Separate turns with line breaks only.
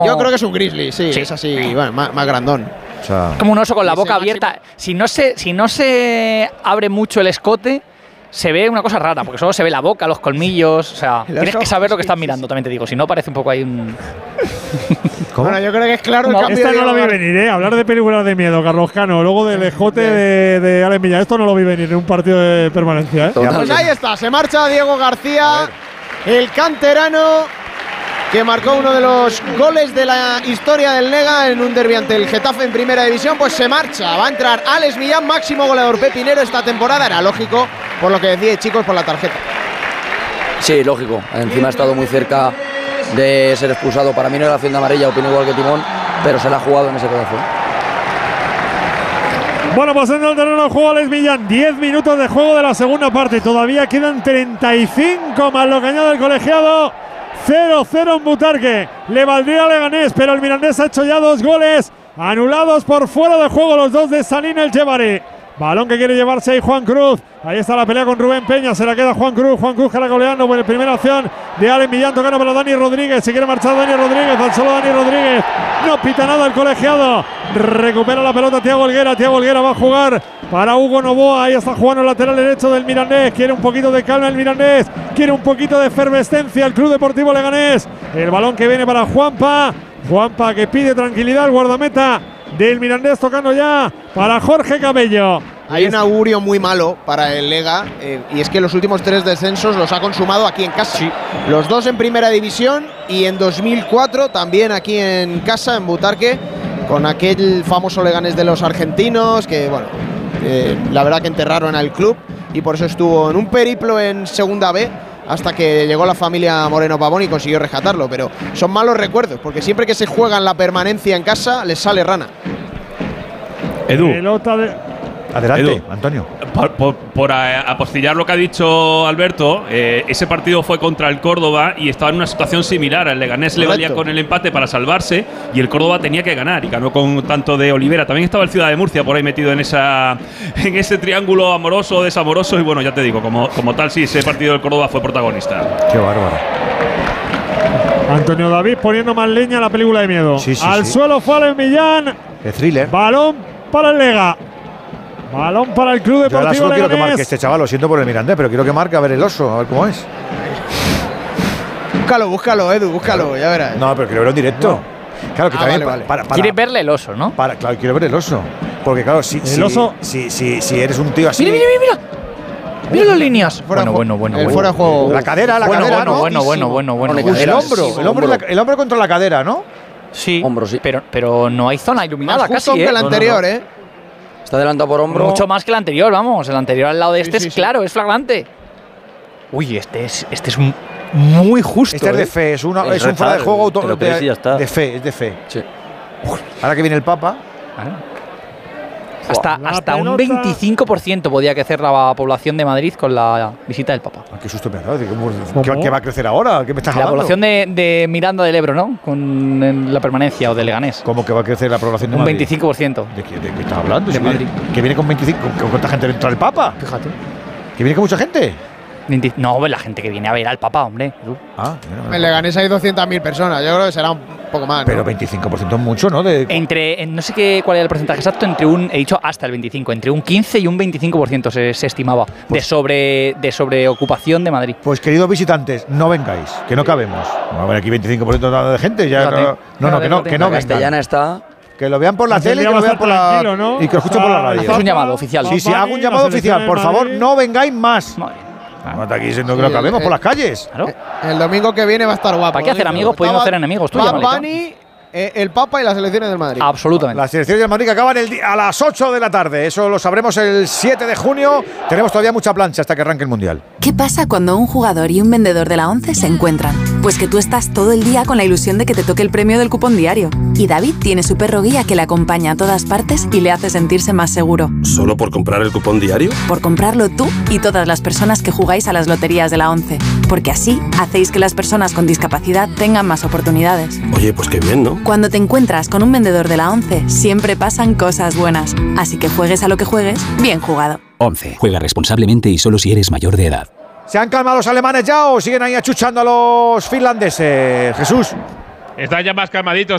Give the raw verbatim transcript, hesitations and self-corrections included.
Yo creo que es un grizzly, sí, sí. Es así, sí. Bueno, más, más grandón.
O sea,
como un oso con la boca
máximo.
abierta. Si no, se, si no se abre mucho el escote, se ve una cosa rara, porque solo se ve la boca, los colmillos. O sea,
Los
tienes
ojos,
que saber lo que
sí,
estás
sí,
mirando,
sí.
también te digo. Si no, parece un poco ahí un.
¿cómo?
Bueno, yo creo que es claro el
No,
cambio
Esta
de
no la vi
Diego
venir, ¿eh? Hablar de películas de miedo, Carlos Cano, luego del escote de, de Alex Millán. Esto no lo vi venir en un partido de permanencia, ¿eh?
Pues ahí está, se marcha Diego García, el canterano que marcó uno de los goles de la historia del Lega en un derbi ante el Getafe en primera división, pues se marcha. Va a entrar Alex Millán, máximo goleador pepinero esta temporada. Era lógico, por lo que decía, chicos, por la tarjeta.
Sí, lógico. Encima ha estado muy cerca de ser expulsado. Para mí no era acción de amarilla, opino igual que Timón, pero se la ha jugado en ese pedazo.
Bueno, pues en el terreno de juego Alex Millán, diez minutos de juego de la segunda parte. Todavía quedan treinta y cinco más lo que añade el colegiado. cero cero en Butarque. Le valdría a Leganés, pero el Mirandés ha hecho ya dos goles anulados por fuera de juego, los dos de Sanín El Djebari. Balón que quiere llevarse ahí Juan Cruz. Ahí está la pelea con Rubén Peña. Se la queda Juan Cruz. Juan Cruz que la goleando. Buena primera acción de Alex Millán. Tocando para Dani Rodríguez. Se quiere marchar Dani Rodríguez. Al solo Dani Rodríguez. No pita nada el colegiado. Recupera la pelota Thiago Helguera. Thiago Helguera va a jugar para Hugo Novoa. Ahí está jugando el lateral derecho del Mirandés. Quiere un poquito de calma el Mirandés. Quiere un poquito de efervescencia el Club Deportivo Leganés. El balón que viene para Juanpa. Juanpa que pide tranquilidad. El guardameta del Mirandés tocando ya para Jorge Cabello.
Hay un augurio muy malo para el Lega, eh, y es que los últimos tres descensos los ha consumado aquí en casa. Sí. Los dos en primera división y en dos mil cuatro también aquí en casa, en Butarque, con aquel famoso Leganés de los argentinos, que bueno, eh, la verdad que enterraron al club y por eso estuvo en un periplo en segunda B hasta que llegó la familia Moreno Pavón y consiguió rescatarlo. Pero son malos recuerdos, porque siempre que se juegan la permanencia en casa les sale rana.
Edu.
Pelota de…
Adelante,
Edu,
Antonio.
Por, por, por apostillar lo que ha dicho Alberto, eh, ese partido fue contra el Córdoba y estaba en una situación similar. El Leganés le valía con el empate para salvarse y el Córdoba tenía que ganar y ganó con tanto de Olivera. También estaba el Ciudad de Murcia por ahí metido en esa en ese triángulo amoroso, desamoroso y bueno, ya te digo, como, como tal, sí, ese partido del Córdoba fue protagonista.
Qué bárbaro.
Antonio David poniendo más leña a la película de miedo.
Sí, sí,
Al
sí.
suelo fue Alex Millán.
De thriller.
Balón para el Lega. Balón para el Club
Yo ahora
Deportivo
solo quiero que
Leganés.
marque este chaval, lo siento por el Mirandés, pero quiero que marque a ver el oso, a ver cómo es.
Búscalo, búscalo, Edu, búscalo, ya verás.
No, pero quiero verlo en directo.
No.
Claro que
Ah,
también
vale,
pa-
vale.
para, para,
Quieres verle el oso, ¿no?
para- claro, quiero ver el oso. Porque claro, si,
El
si,
oso-
si, si, si eres un tío así.
Mira, mira, mira, mira. Mira las líneas.
Fuera
Bueno,
de
bueno,
juego.
bueno,
El
bueno.
fuera de juego.
La cadera, la
Bueno,
cadera,
bueno,
¿no?
bueno, bueno, bueno, bueno,
Bueno,
bueno.
El
cadera,
hombro,
sí,
el hombro,
hombro.
el hombro contra la cadera, ¿no?
Sí,
Hombro, sí.
Pero, pero no hay zona iluminada
Más justo
casi,
que
¿eh?
el
No, no,
anterior,
no.
¿eh?
Está adelantado por hombro.
Mucho más que el anterior, vamos. El anterior al lado de este
Sí, sí,
es
sí.
claro, es flagrante. Uy, este es, este es un- muy justo.
Este es de
¿eh?
fe, es, una,
Es
es un fuera de
retal,
juego
te
auto-
lo crees
de,
y ya está.
de fe, es de fe.
Sí.
Ahora que viene el Papa,
Hasta,
La
hasta un
pelota.
veinticinco por ciento podía crecer la población de Madrid con la visita del Papa.
ah, qué susto me ha dado. Digo, ¿cómo-
¿Cómo?
¿Qué, qué va a crecer ahora? ¿Qué me estás
La
hablando?
población de, de Miranda del Ebro, ¿no? Con en la permanencia o de Leganés.
¿Cómo que va a crecer la población de
Un
Madrid?
veinticinco por ciento.
¿De qué, de qué estás hablando?
De
Si viene-
Madrid.
¿Que viene con veinticinco? ¿Con, con cuánta gente entra el Papa?
Fíjate.
¿Que viene con mucha gente?
veinti No, pues la gente que viene a ver al Papa, hombre. Tú.
Ah, mira, mira.
En Leganés hay doscientas mil personas, yo creo que será un poco más, ¿no?
Pero veinticinco por ciento es mucho, ¿no? De,
Entre, en- no sé qué, cuál era el porcentaje exacto, entre un, he dicho hasta el veinticinco, entre un quince y un veinticinco por ciento se, se estimaba de sobre de sobreocupación de Madrid.
Pues queridos visitantes, no vengáis, que no cabemos. No va a haber aquí veinticinco por ciento de gente. Ya
Fíjate.
no, no, no,
Fíjate,
que no,
fíjate.
que no
La castellana
vengan.
está.
Que lo vean por la
Pues
tele y
el
que
día
lo
va a
vean por
estar
la
tranquilo, ¿no?
y que lo escuchen por la radio.
Haces un llamado oficial.
Sí, sí,
Papa,
hago un
la
llamado
selección
oficial.
del
Por favor,
Madrid.
no vengáis más.
Madre.
No está aquí diciendo que
Sí,
lo cabemos
el-
por las calles.
Claro.
El domingo que viene va a estar guapo.
¿Para qué hacer
¿no?
amigos? Pueden
Estaba
hacer enemigos. Tú
Bad
llámale,
Bunny, eh, el Papa y las elecciones del Madrid.
Absolutamente.
Las selecciones del Madrid que acaban el día- a las ocho de la tarde. Eso lo sabremos el siete de junio. Tenemos todavía mucha plancha hasta que arranque el Mundial.
¿Qué pasa cuando un jugador y un vendedor de la ONCE se encuentran? Pues que tú estás todo el día con la ilusión de que te toque el premio del cupón diario. Y David tiene su perro guía que le acompaña a todas partes y le hace sentirse más seguro.
¿Solo por comprar el cupón diario?
Por comprarlo tú y todas las personas que jugáis a las loterías de la ONCE. Porque así hacéis que las personas con discapacidad tengan más oportunidades.
Oye, pues qué bien, ¿no?
Cuando te encuentras con un vendedor de la ONCE, siempre pasan cosas buenas. Así que juegues a lo que juegues, bien jugado.
once. Juega responsablemente y solo si eres mayor de edad.
¿Se han calmado los alemanes ya o siguen ahí achuchando a los finlandeses? Jesús.
Están ya más calmaditos.